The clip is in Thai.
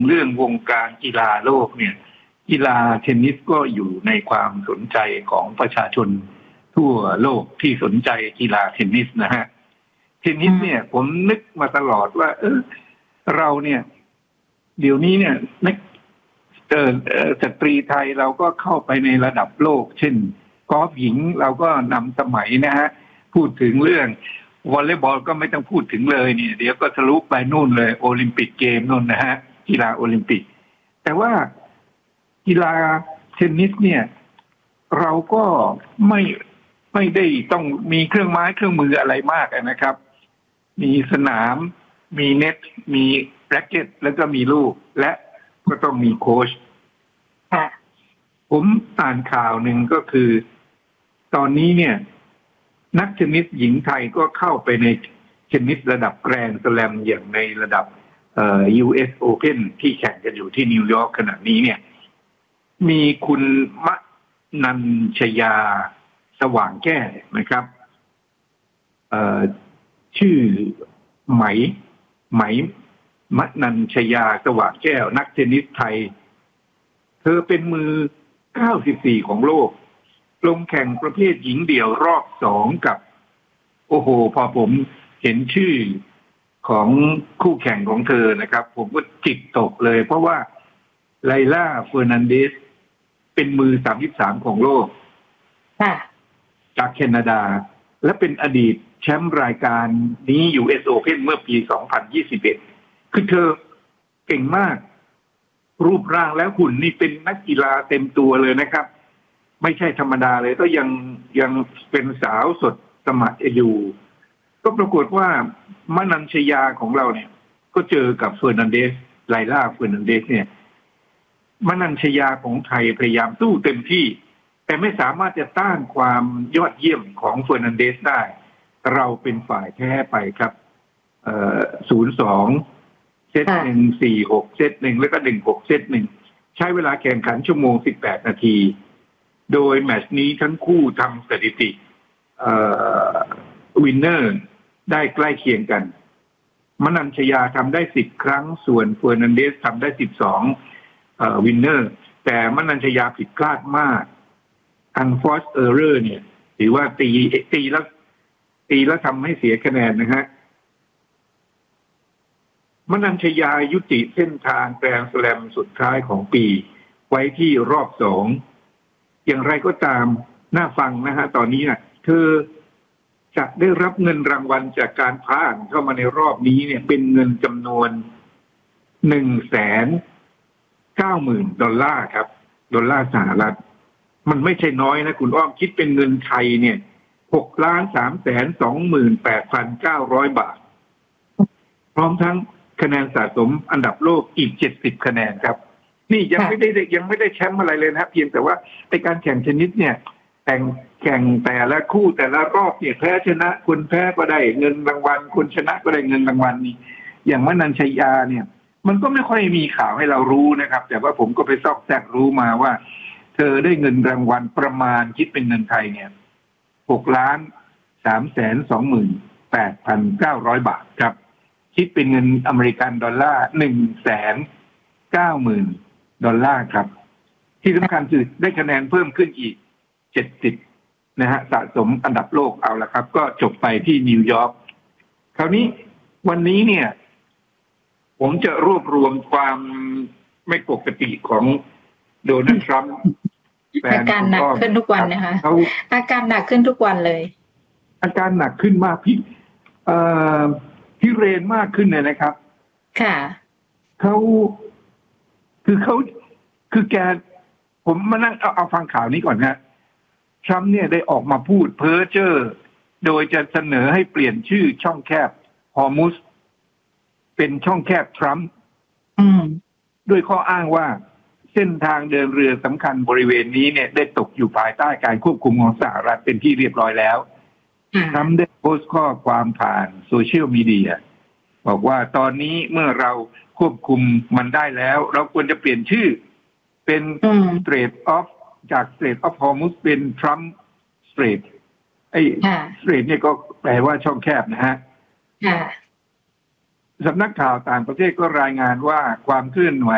เรื่องวงการกีฬาโลกเนี่ยกีฬาเทนนิสก็อยู่ในความสนใจของประชาชนทั่วโลกที่สนใจกีฬาเทนนิสนะฮะเทนนิสเนี่ยผมนึกมาตลอดว่าเราเนี่ยเดี๋ยวนี้เนี่ยนักสตรีไทยเราก็เข้าไปในระดับโลกเช่นกอล์ฟหญิงเราก็นำสมัยนะฮะพูดถึงเรื่องวอลเลย์บอลก็ไม่ต้องพูดถึงเลยเนี่ยเดี๋ยวก็ทะลุไปนู่นเลยโอลิมปิกเกมนู่นนะฮะกีฬาโอลิมปิกแต่ว่ากีฬาเทนนิสเนี่ยเราก็ไม่ได้ต้องมีเครื่องไม้เครื่องมืออะไรมากนะครับมีสนามมีเน็ตมีแร็คเก็ตแล้วก็มีลูกและก็ต้องมีโค้ชผมอ่านข่าวหนึ่งก็คือตอนนี้เนี่ยนักเทนนิสหญิงไทยก็เข้าไปในเทนนิสระดับแกรนด์สแลมอย่างในระดับUS Open ที่แข่งกันอยู่ที่นิวยอร์กขณะนี้เนี่ยมีคุณมนัญชยาสว่างแก้วนะครับชื่อไหมมนัญชยาสว่างแก้วนักเทนนิสไทยเธอเป็นมือ94ของโลกลงแข่งประเภทหญิงเดี่ยวรอบ2กับโอ้โหพอผมเห็นชื่อของคู่แข่งของเธอนะครับผมก็จิตตกเลยเพราะว่าไลล่าเฟอร์นันเดสเป็นมือ33ของโลกจากแคนาดาและเป็นอดีตแชมป์รายการนี้ US Open เมื่อปี2021คือเธอเก่งมากรูปร่างและหุ่นนี่เป็นนักกีฬาเต็มตัวเลยนะครับไม่ใช่ธรรมดาเลยก็ยังเป็นสาวสดสมัยอยู่ก็ปรากฏว่ามนัญชยาของเราเนี่ยก็เจอกับเฟอร์นันเดสไลล่าเฟอร์นันเดสเนี่ยมนัญชยาของไทยพยายามสู้เต็มที่แต่ไม่สามารถจะต้านความยอดเยี่ยมของเฟอร์นันเดสได้เราเป็นฝ่ายแพ้ไปครับ0-2 เซต 1 4-6 เซต 1แล้วก็ 1-6 เซต 1ใช้เวลาแข่งขัน1 ชั่วโมง 18 นาทีโดยแมตช์นี้ทั้งคู่ทำสถิติวินเนอร์ได้ใกล้เคียงกันมนัญชยาทำได้10 ครั้งส่วนเฟอร์นันเดสทำได้12วินเนอร์แต่มนัญชยาผิดพลาดมาก unforced error เนี่ยถือว่าตีแล้วทำให้เสียคะแนนนะฮะมนัญชยายุติเส้นทางแกรนด์สแลมสุดท้ายของปีไว้ที่รอบ2อย่างไรก็ตามน่าฟังนะฮะตอนนี้นะเธอจะได้รับเงินรางวัลจากการผ่านเข้ามาในรอบนี้เนี่ยเป็นเงินจำนวน$190,000ครับดอลลาร์สหรัฐมันไม่ใช่น้อยนะคุณอ้อมคิดเป็นเงินไทยเนี่ย6,328,900 บาทพร้อมทั้งคะแนนสะสมอันดับโลกอีก70 คะแนนครับนี่ยังไม่ได้แชมป์อะไรเลยนะเพียงแต่ว่าในการแข่งชนิดเนี่ยแข่งแต่ละคู่แต่ละรอบเนี่ยแพ้ชนะคนแพ้ก็ได้เงินรางวัลคนชนะก็ได้เงินรางวัลนี่อย่างมนัญชยาเนี่ยมันก็ไม่ค่อยมีข่าวให้เรารู้นะครับแต่ว่าผมก็ไปซอกแซกรู้มาว่าเธอได้เงินรางวัลประมาณคิดเป็นเงินไทยเนี่ย6,328,900 บาทครับคิดเป็นเงินอเมริกันดอลลาร์190,000 ดอลลาร์ครับที่สำคัญคือได้คะแนนเพิ่มขึ้นอีก70นะฮะสะสมอันดับโลกเอาละครับก็จบไปที่นิวยอร์กคราวนี้วันนี้เนี่ยผมจะรวบรวมความไม่ปกติของโดนัลด์ทรัมป์อาการหนักขึ้นทุกวันนะคะอาการหนักขึ้นทุกวันเลยอาการหนักขึ้นมากพิเรนมากขึ้นเลยนะครับค่ะคือแกผมมานั่งเอาฟังข่าวนี้ก่อนนะทรัมป์เนี่ยได้ออกมาพูดเพ้อเจ้อโดยจะเสนอให้เปลี่ยนชื่อช่องแคบฮอร์มุสเป็นช่องแคบทรัมป์ด้วยข้ออ้างว่าเส้นทางเดินเรือสำคัญบริเวณนี้เนี่ยได้ตกอยู่ภายใต้การควบคุมของสหรัฐเป็นที่เรียบร้อยแล้วทรัมป์ได้โพสต์ข้อความผ่านโซเชียลมีเดียบอกว่าตอนนี้เมื่อเราควบคุมมันได้แล้วเราควรจะเปลี่ยนชื่อเป็น Strait of จาก Strait of Hormuz เป็น Trump Strait Strait เนี่ยก็แปลว่าช่องแคบนะฮะสำนักข่าวต่างประเทศก็รายงานว่าความเคลื่อนไหว